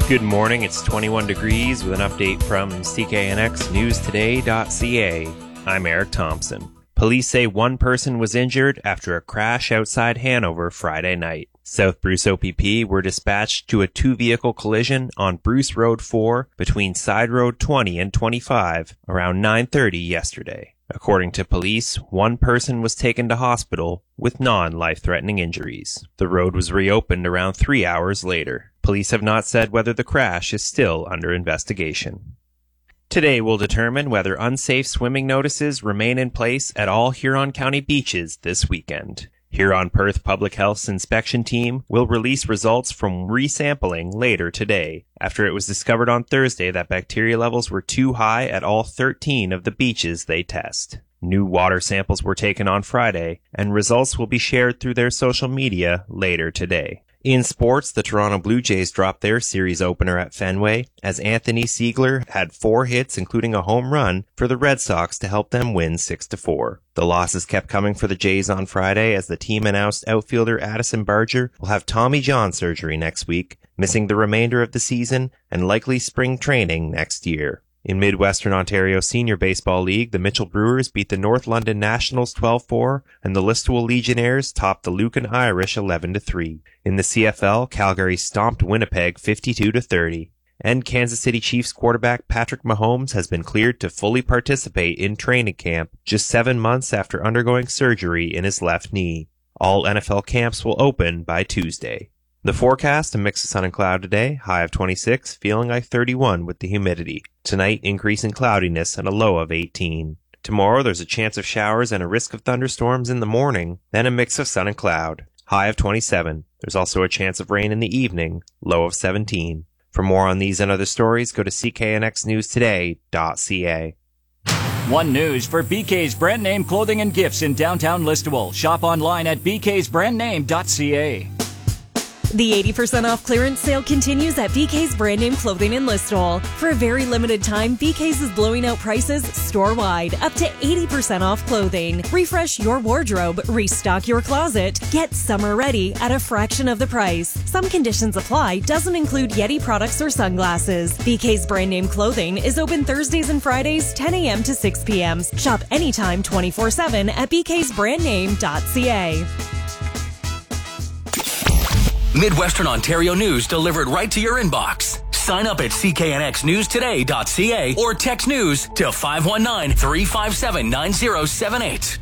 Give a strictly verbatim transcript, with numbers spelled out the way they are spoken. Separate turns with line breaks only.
Good morning, it's twenty-one degrees with an update from C K N X News Today dot C A. I'm Eric Thompson. Police say one person was injured after a crash outside Hanover Friday night. South Bruce O P P were dispatched to a two-vehicle collision on Bruce Road four between Side Road twenty and twenty-five around nine thirty yesterday. According to police, one person was taken to hospital with non-life-threatening injuries. The road was reopened around three hours later. Police have not said whether the crash is still under investigation. Today will determine whether unsafe swimming notices remain in place at all Huron County beaches this weekend. Huron Perth Public Health's inspection team will release results from resampling later today, after it was discovered on Thursday that bacteria levels were too high at all thirteen of the beaches they test. New water samples were taken on Friday, and results will be shared through their social media later today. In sports, the Toronto Blue Jays dropped their series opener at Fenway as Anthony Siegler had four hits including a home run for the Red Sox to help them win six to four. The losses kept coming for the Jays on Friday as the team announced outfielder Addison Barger will have Tommy John surgery next week, missing the remainder of the season and likely spring training next year. In Midwestern Ontario Senior Baseball League, the Mitchell Brewers beat the North London Nationals twelve four, and the Listowel Legionnaires topped the Lucan Irish eleven to three. In the C F L, Calgary stomped Winnipeg fifty-two to thirty. And Kansas City Chiefs quarterback Patrick Mahomes has been cleared to fully participate in training camp just seven months after undergoing surgery in his left knee. All N F L camps will open by Tuesday. The forecast, a mix of sun and cloud today, high of twenty-six, feeling like thirty-one with the humidity. Tonight, increase in cloudiness and a low of eighteen. Tomorrow, there's a chance of showers and a risk of thunderstorms in the morning, then a mix of sun and cloud, high of twenty-seven. There's also a chance of rain in the evening, low of seventeen. For more on these and other stories, go to C K N X News Today dot C A.
One News for B K's brand name clothing and gifts in downtown Listowel. Shop online at B K's brand name dot C A.
The eighty percent off clearance sale continues at B K's brand name clothing in Listowel. For a very limited time, B K's is blowing out prices store-wide, up to eighty percent off clothing. Refresh your wardrobe, restock your closet, get summer ready at a fraction of the price. Some conditions apply, doesn't include Yeti products or sunglasses. B K's brand name clothing is open Thursdays and Fridays, ten a.m. to six p.m. Shop anytime twenty-four seven at B K's brand name dot C A.
Midwestern Ontario news delivered right to your inbox. Sign up at C K N X News Today dot C A or text news to five one nine, three five seven, nine zero seven eight.